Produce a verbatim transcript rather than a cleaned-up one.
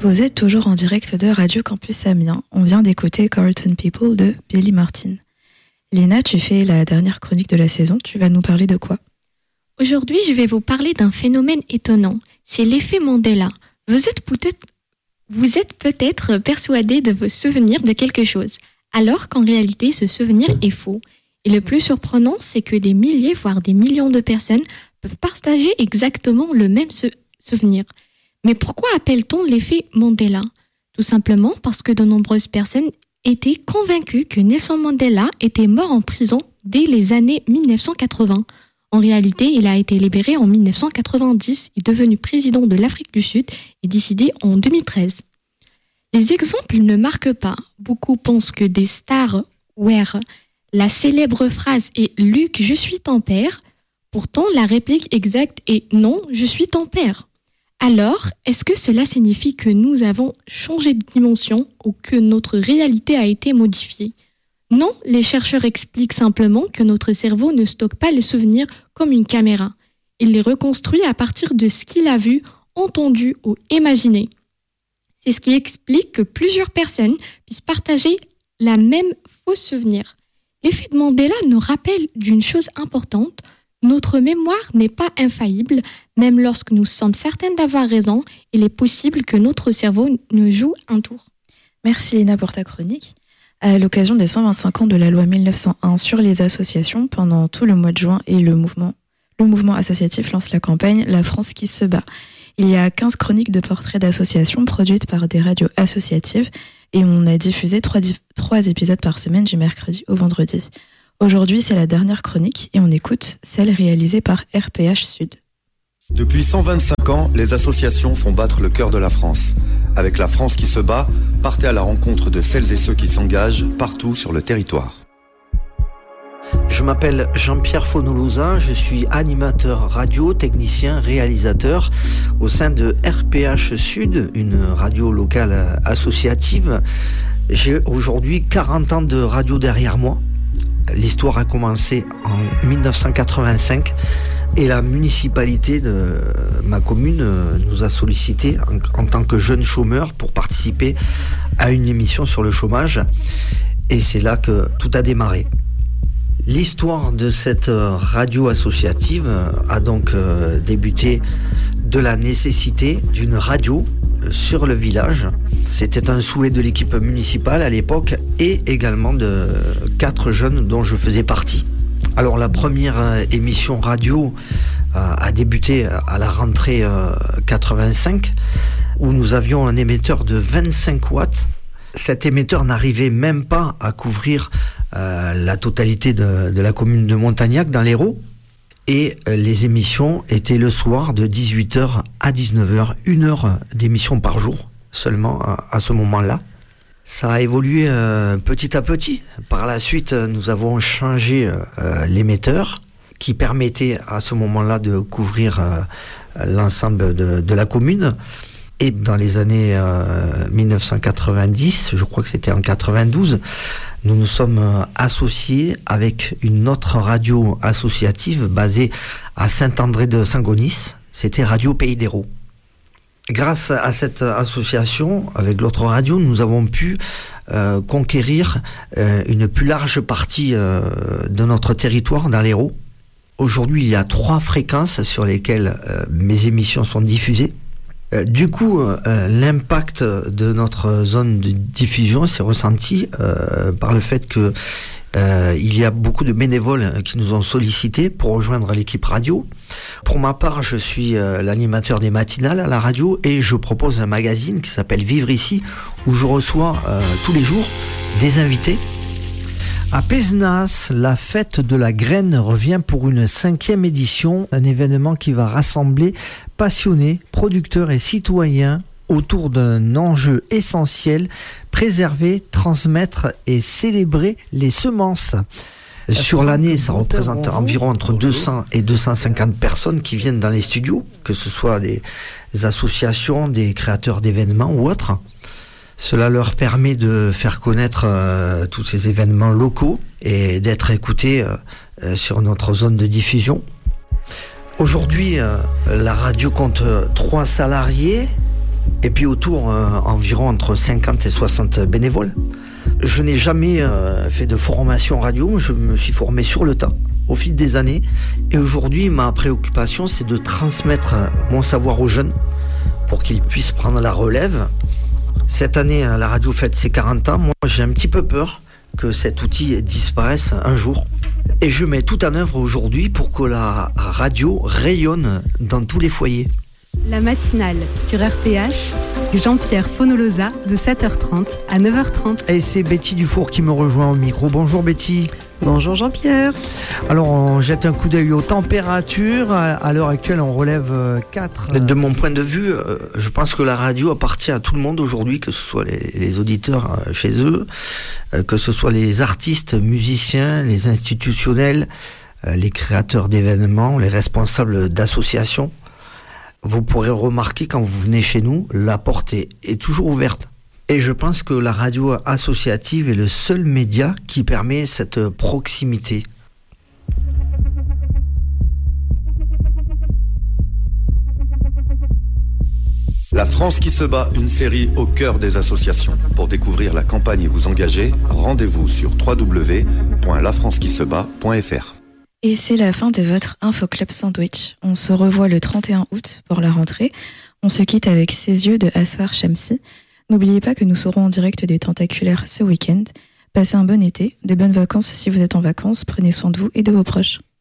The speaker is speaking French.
Vous êtes toujours en direct de Radio Campus Amiens. On vient d'écouter Carlton People de Billy Martin. Lina, tu fais la dernière chronique de la saison. Tu vas nous parler de quoi ? Aujourd'hui, je vais vous parler d'un phénomène étonnant. C'est l'effet Mandela. Vous êtes peut-être, vous êtes peut-être persuadé de vous souvenir de quelque chose, alors qu'en réalité, ce souvenir est faux. Et le plus surprenant, c'est que des milliers, voire des millions de personnes peuvent partager exactement le même se- souvenir. Mais pourquoi appelle-t-on l'effet Mandela ? Tout simplement parce que de nombreuses personnes étaient convaincues que Nelson Mandela était mort en prison dès les années dix-neuf cent quatre-vingts. En réalité, il a été libéré en dix-neuf cent quatre-vingt-dix et devenu président de l'Afrique du Sud et décédé en deux mille treize. Les exemples ne marquent pas. Beaucoup pensent que des stars wear la célèbre phrase est « Luc, je suis ton père ». Pourtant, la réplique exacte est « Non, je suis ton père ». Alors, est-ce que cela signifie que nous avons changé de dimension ou que notre réalité a été modifiée ? Non, les chercheurs expliquent simplement que notre cerveau ne stocke pas les souvenirs comme une caméra. Il les reconstruit à partir de ce qu'il a vu, entendu ou imaginé. C'est ce qui explique que plusieurs personnes puissent partager la même faux souvenir. L'effet de Mandela nous rappelle d'une chose importante. Notre mémoire n'est pas infaillible, même lorsque nous sommes certaines d'avoir raison, il est possible que notre cerveau nous joue un tour. Merci Lina pour ta chronique. À l'occasion des cent vingt-cinq ans de la loi mille neuf cent un sur les associations, pendant tout le mois de juin, et le mouvement, le mouvement associatif lance la campagne « La France qui se bat ». Il y a quinze chroniques de portraits d'associations produites par des radios associatives et on a diffusé trois, trois épisodes par semaine du mercredi au vendredi. Aujourd'hui, c'est la dernière chronique et on écoute celle réalisée par R P H Sud. Depuis cent vingt-cinq ans, les associations font battre le cœur de la France. Avec La France qui se bat, partez à la rencontre de celles et ceux qui s'engagent partout sur le territoire. Je m'appelle Jean-Pierre Fonolosa, je suis animateur radio, technicien, réalisateur au sein de R P H Sud, une radio locale associative. J'ai aujourd'hui quarante ans de radio derrière moi. L'histoire a commencé en dix-neuf cent quatre-vingt-cinq et la municipalité de ma commune nous a sollicité en, en tant que jeunes chômeurs pour participer à une émission sur le chômage. Et c'est là que tout a démarré. L'histoire de cette radio associative a donc débuté de la nécessité d'une radio sur le village. C'était un souhait de l'équipe municipale à l'époque et également de quatre jeunes dont je faisais partie. Alors la première émission radio a débuté à la rentrée quatre-vingt-cinq où nous avions un émetteur de vingt-cinq watts. Cet émetteur n'arrivait même pas à couvrir euh, la totalité de, de la commune de Montagnac dans l'Hérault. Et euh, les émissions étaient le soir de dix-huit heures à dix-neuf heures, une heure d'émission par jour seulement à, à ce moment-là. Ça a évolué euh, petit à petit. Par la suite, nous avons changé euh, l'émetteur qui permettait à ce moment-là de couvrir euh, l'ensemble de, de la commune. Et dans les années euh, dix-neuf cent quatre-vingt-dix, je crois que c'était en quatre-vingt-douze, nous nous sommes euh, associés avec une autre radio associative basée à Saint-André de Sangonis. C'était Radio Pays d'Hérault. Grâce à cette association, avec l'autre radio, nous avons pu euh, conquérir euh, une plus large partie euh, de notre territoire dans l'Hérault. Aujourd'hui, il y a trois fréquences sur lesquelles euh, mes émissions sont diffusées. Du coup, euh, l'impact de notre zone de diffusion s'est ressenti euh, par le fait que euh, il y a beaucoup de bénévoles qui nous ont sollicités pour rejoindre l'équipe radio. Pour ma part, je suis euh, l'animateur des matinales à la radio et je propose un magazine qui s'appelle Vivre ici, où je reçois euh, tous les jours des invités. À Pézenas, la fête de la graine revient pour une cinquième édition, un événement qui va rassembler passionnés, producteurs et citoyens autour d'un enjeu essentiel, préserver, transmettre et célébrer les semences. Sur l'année, ça représente environ entre deux cents et deux cent cinquante personnes qui viennent dans les studios, que ce soit des associations, des créateurs d'événements ou autres. Cela leur permet de faire connaître euh, tous ces événements locaux et d'être écoutés euh, sur notre zone de diffusion. Aujourd'hui, euh, la radio compte trois salariés Et puis autour, euh, environ entre cinquante et soixante bénévoles. Je n'ai jamais euh, fait de formation radio, je me suis formé sur le tas, au fil des années. Et aujourd'hui, ma préoccupation, c'est de transmettre mon savoir aux jeunes pour qu'ils puissent prendre la relève. Cette année, la radio fête ses quarante ans. Moi, j'ai un petit peu peur que cet outil disparaisse un jour. Et je mets tout en œuvre aujourd'hui pour que la radio rayonne dans tous les foyers. La matinale sur R P H, Jean-Pierre Fonolosa de sept heures trente à neuf heures trente. Et c'est Betty Dufour qui me rejoint au micro. Bonjour Betty. Bonjour Jean-Pierre. Alors on jette un coup d'œil aux températures. À l'heure actuelle on relève quatre. De mon point de vue, je pense que la radio appartient à tout le monde aujourd'hui, que ce soit les, les auditeurs chez eux, que ce soit les artistes, musiciens, les institutionnels, les créateurs d'événements, les responsables d'associations. Vous pourrez remarquer quand vous venez chez nous, la porte est, est toujours ouverte. Et je pense que la radio associative est le seul média qui permet cette proximité. La France qui se bat, une série au cœur des associations. Pour découvrir la campagne et vous engager, rendez-vous sur w w w point la france qui se bat point f r. Et c'est la fin de votre Info Club Sandwich. On se revoit le trente et un août pour la rentrée. On se quitte avec Ses yeux de Asfar Shamsi. N'oubliez pas que nous serons en direct des Tentaculaires ce week-end. Passez un bon été, de bonnes vacances si vous êtes en vacances. Prenez soin de vous et de vos proches.